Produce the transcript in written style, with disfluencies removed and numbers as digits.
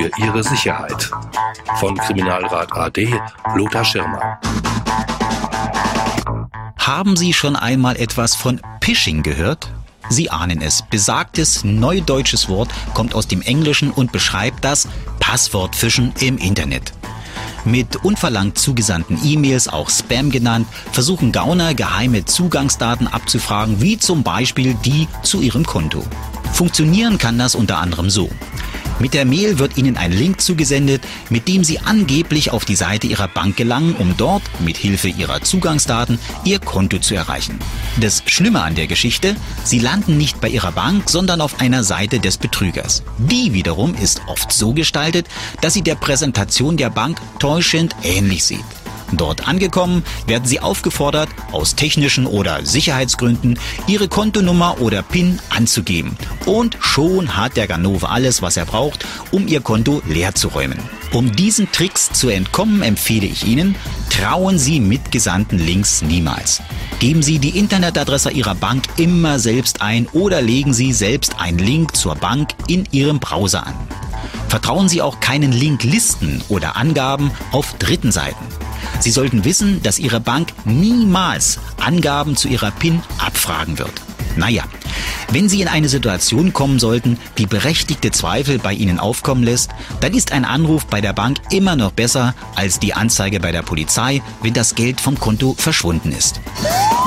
Für Ihre Sicherheit. Von Kriminalrat AD Lothar Schirmer. Haben Sie schon einmal etwas von Phishing gehört? Sie ahnen es. Besagtes neudeutsches Wort kommt aus dem Englischen und beschreibt das Passwortfischen im Internet. Mit unverlangt zugesandten E-Mails, auch Spam genannt, versuchen Gauner geheime Zugangsdaten abzufragen, wie zum Beispiel die zu ihrem Konto. Funktionieren kann das unter anderem so. Mit der Mail wird Ihnen ein Link zugesendet, mit dem Sie angeblich auf die Seite Ihrer Bank gelangen, um dort mit Hilfe Ihrer Zugangsdaten Ihr Konto zu erreichen. Das Schlimme an der Geschichte: Sie landen nicht bei Ihrer Bank, sondern auf einer Seite des Betrügers. Die wiederum ist oft so gestaltet, dass sie der Präsentation der Bank täuschend ähnlich sieht. Dort angekommen, werden Sie aufgefordert, aus technischen oder Sicherheitsgründen Ihre Kontonummer oder PIN anzugeben. Und schon hat der Ganove alles, was er braucht, um Ihr Konto leer zu räumen. Um diesen Tricks zu entkommen, empfehle ich Ihnen: trauen Sie mit gesandten Links niemals. Geben Sie die Internetadresse Ihrer Bank immer selbst ein oder legen Sie selbst einen Link zur Bank in Ihrem Browser an. Vertrauen Sie auch keinen Linklisten oder Angaben auf dritten Seiten. Sie sollten wissen, dass Ihre Bank niemals Angaben zu Ihrer PIN abfragen wird. Naja, wenn Sie in eine Situation kommen sollten, die berechtigte Zweifel bei Ihnen aufkommen lässt, dann ist ein Anruf bei der Bank immer noch besser als die Anzeige bei der Polizei, wenn das Geld vom Konto verschwunden ist.